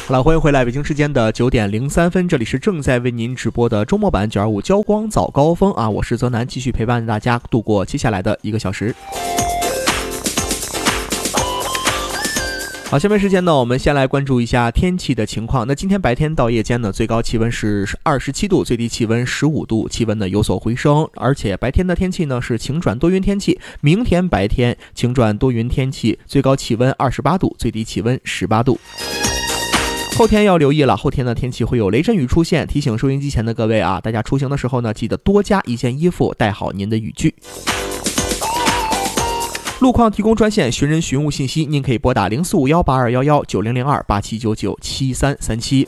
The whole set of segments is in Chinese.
好了，欢迎回来，北京时间的9点03分，这里是正在为您直播的周末版925交光早高峰啊，我是泽南，继续陪伴大家度过接下来的1个小时。好，下面时间呢，我们先来关注一下天气的情况。那今天白天到夜间呢，最高气温是27度，最低气温15度，气温呢有所回升，而且白天的天气呢是晴转多云天气。明天白天晴转多云天气，最高气温28度，最低气温18度。后天要留意了，后天的天气会有雷阵雨出现，提醒收音机前的各位啊，大家出行的时候呢，记得多加一件衣服，带好您的雨具。路况提供专线寻人寻物信息，您可以拨打04518211900287997337，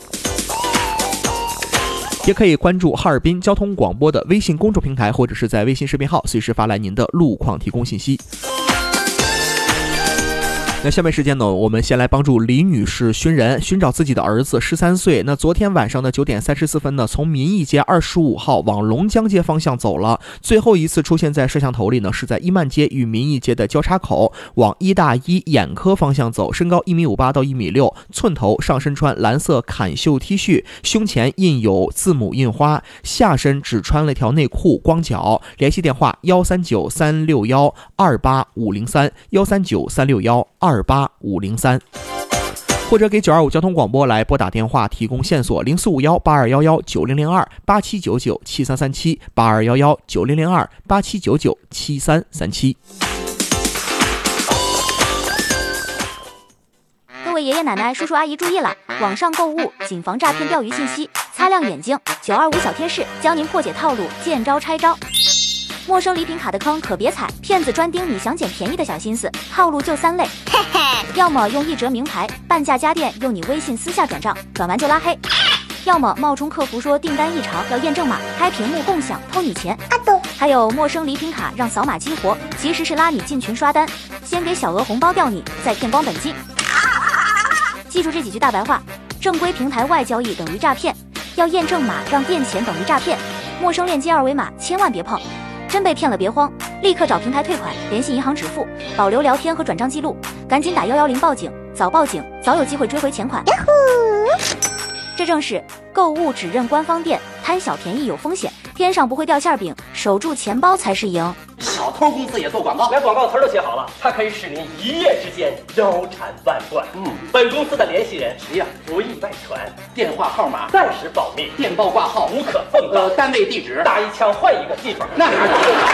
也可以关注哈尔滨交通广播的微信公众平台，或者是在微信视频号随时发来您的路况提供信息。那下面时间呢，我们先来帮助李女士寻找自己的儿子13岁。那昨天晚上的9点34分呢，从民义街25号往龙江街方向走了，最后一次出现在摄像头里呢，是在伊曼街与民义街的交叉口，往医大一眼科方向走，身高1.58米到1.6米，寸头，上身穿蓝色坎袖 T 恤，胸前印有字母印花，下身只穿了一条内裤，光脚。联系电话1393611285503，1393611285503，或者给925交通广播来拨打电话提供线索045182119002，87997337，82119002，87997337。 各位爷爷奶奶、叔叔阿姨注意了，网上购物谨防诈骗钓鱼信息，擦亮眼睛，925小贴士教您破解套路，见招拆招。陌生礼品卡的坑可别踩，骗子专盯你想捡便宜的小心思，套路就3类，要么用1折名牌半价家电用你微信私下转账，转完就拉黑，要么冒充客服说订单异常要验证码，开屏幕共享偷你钱，还有陌生礼品卡让扫码激活，其实是拉你进群刷单，先给小额红包钓你，再骗光本金。记住这几句大白话，正规平台外交易等于诈骗，要验证码让垫钱等于诈骗，陌生链接二维码千万别碰，真被骗了别慌，立刻找平台退款，联系银行支付，保留聊天和转账记录，赶紧打110报警，早报警早有机会追回钱款。这正是购物只认官方店，贪小便宜有风险，天上不会掉馅饼，守住钱包才是赢。 小偷公司也做广告， 连广告词都写好了，它可以使您一夜之间腰缠万贯。本公司的联系人谁呀？ 不易外传， 电话号码暂时保密， 电报挂号无可奉告。 单位地址打一枪换一个地方， 那哪找得着？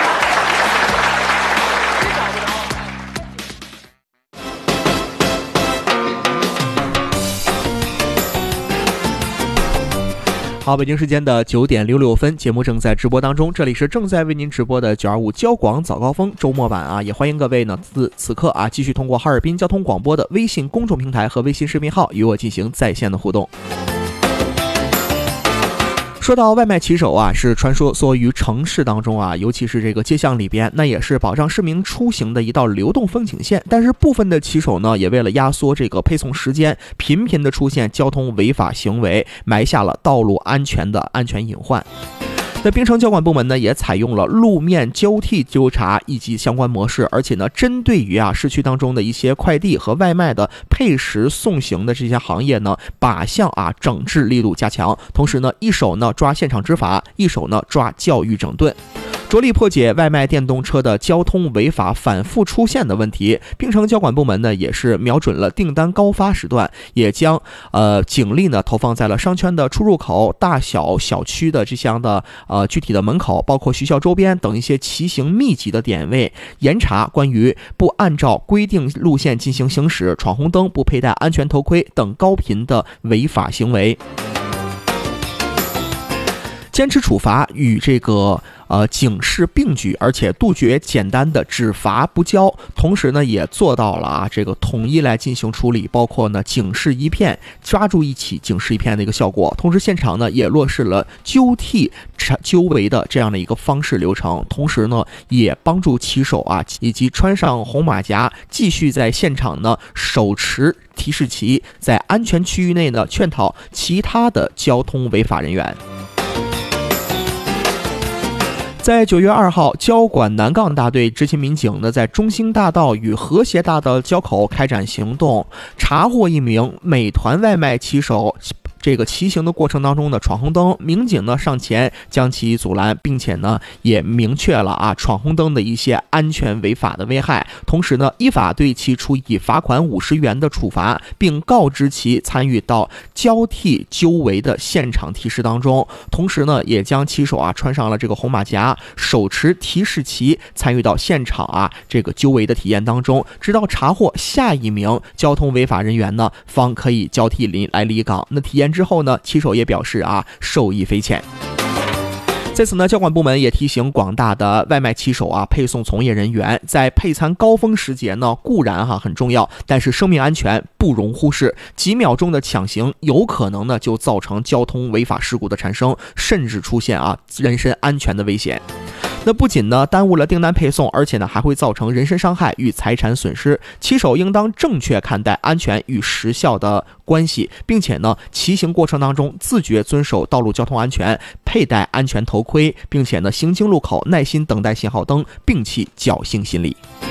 好，北京时间的9点66分，节目正在直播当中，这里是正在为您直播的925交广早高峰周末版啊，也欢迎各位呢此刻啊继续通过哈尔滨交通广播的微信公众平台和微信视频号与我进行在线的互动。说到外卖骑手啊，是穿梭于城市当中啊，尤其是这个街巷里边，那也是保障市民出行的一道流动风景线。但是部分的骑手呢，也为了压缩这个配送时间，频频的出现交通违法行为，埋下了道路安全的安全隐患。那滨城交管部门呢，也采用了路面交替纠察以及相关模式，而且呢，针对于市区当中的一些快递和外卖的配食送行的这些行业呢，靶向整治力度加强，同时呢，一手呢抓现场执法，一手呢抓教育整顿。着力破解外卖电动车的交通违法反复出现的问题，滨城交管部门呢也是瞄准了订单高发时段，也将警力呢投放在了商圈的出入口、大小小区的这样的具体的门口，包括学校周边等一些骑行密集的点位，严查关于不按照规定路线进行行驶、闯红灯、不佩戴安全头盔等高频的违法行为。坚持处罚与这个警示并举，而且杜绝简单的只罚不交，同时呢也做到了这个统一来进行处理，包括呢警示一片，抓住一起警示一片的一个效果。同时现场呢也落实了纠替纠违的这样的一个方式流程，同时呢也帮助骑手以及穿上红马甲，继续在现场呢手持提示旗，在安全区域内呢劝导其他的交通违法人员。 在9月2号，交管南杠大队执勤民警呢，在中兴大道与和谐大道交口开展行动，查获一名美团外卖骑手这个骑行的过程当中的闯红灯，民警呢上前将其阻拦，并且呢也明确了闯红灯的一些安全违法的危害，同时呢依法对其处以罚款50元的处罚，并告知其参与到交替纠违的现场提示当中，同时呢也将骑手穿上了这个红马甲，手持提示旗参与到现场这个纠违的体验当中，直到查获下一名交通违法人员呢，方可以交替来离岗。那体验之后呢，骑手也表示受益匪浅。在此呢，交管部门也提醒广大的外卖骑手配送从业人员，在配餐高峰时节呢，固然很重要，但是生命安全不容忽视，几秒钟的抢行有可能呢就造成交通违法事故的产生，甚至出现人身安全的危险。那不仅呢耽误了订单配送，而且呢还会造成人身伤害与财产损失。骑手应当正确看待安全与时效的关系，并且呢骑行过程当中自觉遵守道路交通安全，佩戴安全头盔，并且呢行经路口耐心等待信号灯，摒弃侥幸心理。